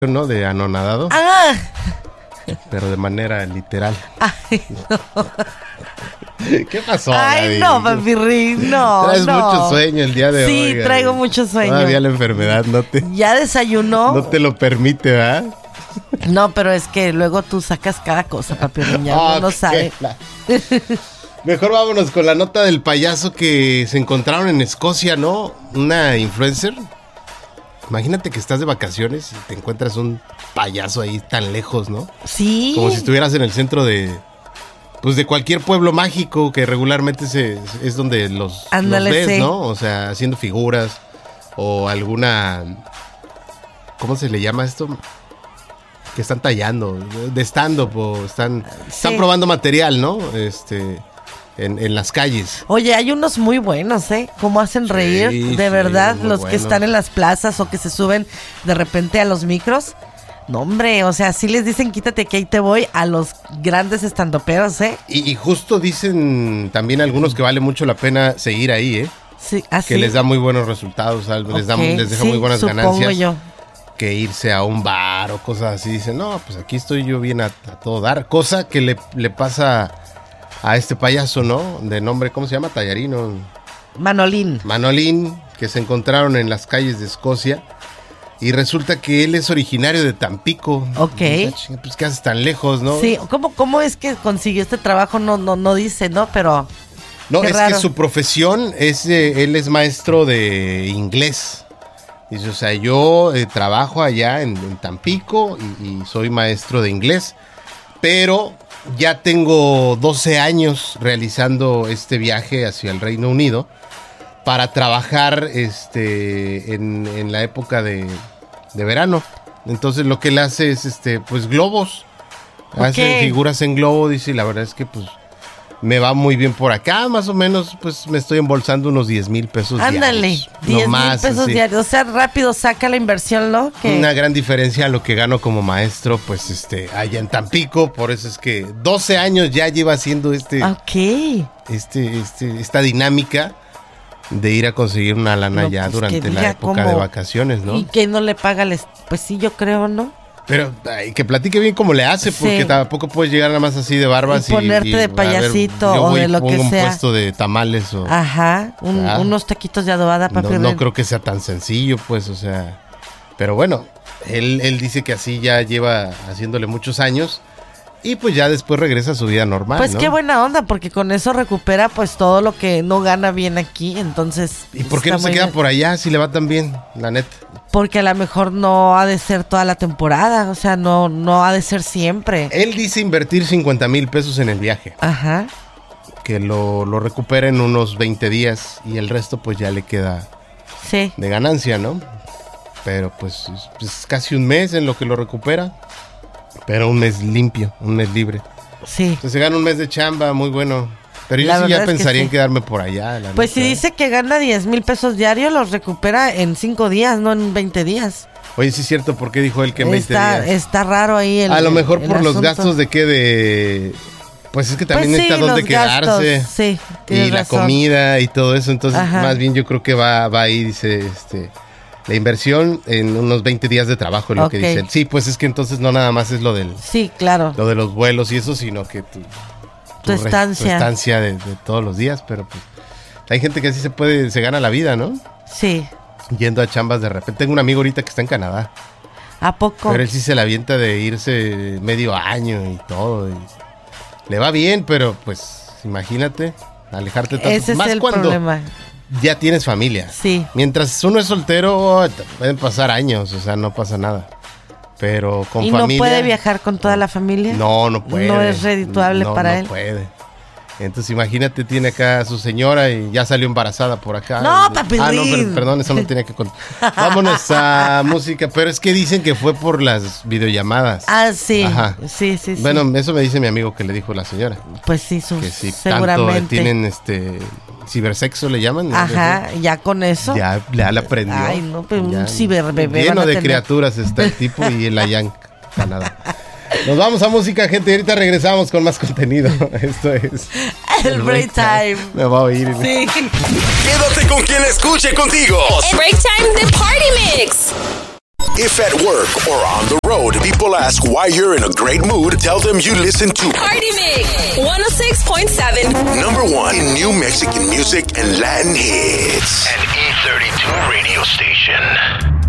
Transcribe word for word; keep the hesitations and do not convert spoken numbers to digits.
¿no? De anonadado. ¡Ah! Pero de manera literal. Ay, no. ¿Qué pasó, Ay, Gaby? no, papirrín, no. Traes no. mucho sueño el día de sí, hoy. Sí, traigo Gaby. mucho sueño. Todavía la enfermedad no te... ¿Ya desayunó? No te lo permite, ¿verdad? No, pero es que luego tú sacas cada cosa, papirrín, ya Oh, uno no sabe. La... Mejor vámonos con la nota del payaso que se encontraron en Escocia, ¿no? Una influencer. Imagínate que estás de vacaciones y te encuentras un payaso ahí tan lejos, ¿no? Sí. Como si estuvieras en el centro de... Pues de cualquier pueblo mágico que regularmente se, es donde los, Ándale, los ves, sí. ¿no? O sea, haciendo figuras o alguna... ¿Cómo se le llama esto? Que están tallando, de stand-up o están, Sí. están probando material, ¿no? Este... En, en las calles. Oye, hay unos muy buenos, ¿eh? Cómo hacen Sí, reír, de sí, verdad, muy los que buenos. están en las plazas o que se suben de repente a los micros. No, hombre, o sea, sí les dicen quítate que ahí te voy a los grandes estandoperos, ¿eh? Y, y justo dicen también algunos que vale mucho la pena seguir ahí, ¿eh? Sí, así. Que les da muy buenos resultados, les, da, Ok, les deja sí, muy buenas supongo ganancias. yo. Que irse a un bar o cosas así. Dicen, no, pues aquí estoy yo bien a, a todo dar. Cosa que le, le pasa a este payaso, ¿no? De nombre, ¿cómo se llama? Tallarino. Manolín. Manolín, que se encontraron en las calles de Escocia. Y resulta que él es originario de Tampico. Ok. Pues ¿qué haces tan lejos, no? Sí, ¿cómo, cómo es que consiguió este trabajo? No, no, no dice, ¿no? Pero... No, qué es raro. que su profesión es, eh, él es maestro de inglés. Dice, o sea, yo eh, trabajo allá en, en Tampico y, y soy maestro de inglés, pero ya tengo doce años realizando este viaje hacia el Reino Unido para trabajar este, en, en la época de, de verano. Entonces lo que él hace es, este, pues, globos. Hace Ok. figuras en globo, dice, y la verdad es que, pues, me va muy bien por acá, más o menos, pues me estoy embolsando unos diez mil pesos Ándale, diarios. diez mil más, pesos así. diarios. O sea, rápido saca la inversión, ¿no? Que... Una gran diferencia a lo que gano como maestro, pues este, allá en Tampico, por eso es que doce años ya lleva haciendo este, Ok. este, este, esta dinámica de ir a conseguir una lana No, ya pues, durante que la diga época cómo- de vacaciones, ¿no? ¿Y que no le paga? Les... Pues sí, yo creo, ¿no? Pero ay, que platique bien cómo le hace, porque Sí. tampoco puedes llegar nada más así de barbas Y y ponerte de a ver, payasito yo o voy de y lo que pongo un sea. puesto de tamales o Ajá, un- Ah. unos taquitos de adobada, papi. no, no Ren. creo que sea tan sencillo, pues, o sea, pero bueno, él, él dice que así ya lleva haciéndole muchos años y pues ya después regresa a su vida normal, Pues ¿no? qué buena onda, porque con eso recupera pues todo lo que no gana bien aquí, entonces... ¿Y por qué está no se muy queda bien. por allá si le va tan bien, la neta? Porque a lo mejor no ha de ser toda la temporada, o sea, no, no ha de ser siempre. Él dice invertir cincuenta mil pesos en el viaje, Ajá, que lo, lo recupera en unos veinte días y el resto pues ya le queda sí. de ganancia, ¿no? Pero pues es, pues, casi un mes en lo que lo recupera, pero un mes limpio, un mes libre. Sí. Entonces se gana un mes de chamba, muy bueno. Pero yo La sí verdad ya es que pensaría sí. en quedarme por allá. la Pues si neta. dice que gana diez mil pesos diarios, los recupera en cinco días, no en veinte días. Oye, sí es cierto, ¿por qué dijo él que en veinte Está, días? está raro ahí el A lo mejor el por los asunto. gastos de qué, de... Pues es que también Pues sí, necesita dónde los quedarse. gastos, sí, y tienes la razón. comida y todo eso. Entonces, Ajá. más bien yo creo que va, va ahí, dice, este... La inversión en unos veinte días de trabajo, es lo que Ok. dice él. Sí, pues es que entonces no nada más es lo del... Sí, claro. Lo de los vuelos y eso, sino que tu, Tu res- estancia. tu estancia de, de todos los días, pero pues hay gente que así se puede, se gana la vida, ¿no? Sí. Yendo a chambas de repente. Tengo un amigo ahorita que está en Canadá, ¿A poco? pero él sí se la avienta de irse medio año y todo. y le va bien, pero pues imagínate alejarte tanto. Ese es más el cuando problema. ya tienes familia. Sí. Mientras uno es soltero, te pueden pasar años, o sea, no pasa nada. Pero con ¿Y familia... no puede viajar con toda la familia? No, no puede. No es redituable No, para no él. puede. Entonces imagínate, tiene acá a su señora y ya salió embarazada por acá. No, Y- papirrín. Ah, no, per- perdón, eso no tenía que contar. Vámonos a música, pero es que dicen que fue por las videollamadas. Ah, sí. Ajá. Sí, sí, sí. Bueno, eso me dice mi amigo que le dijo la señora. pues sí, sus, Que si seguramente. tanto tienen este cibersexo le llaman. ¿no? Ajá, ya con eso. Ya, ya la aprendió. Ay, no, pero un Ya. ciberbebé Lleno van a de tener. criaturas está el tipo y él allá en Canadá. Nos vamos a música, gente, y ahorita regresamos con más contenido. Esto es... El break time. Me va a oír. Sí. Quédate con quien escuche contigo. El Break Time de Party Mix. If at work or on the road, people ask why you're in a great mood, tell them you listen to Party Mix one oh six point seven. Number one in new Mexican music and Latin hits. An E thirty-two radio station.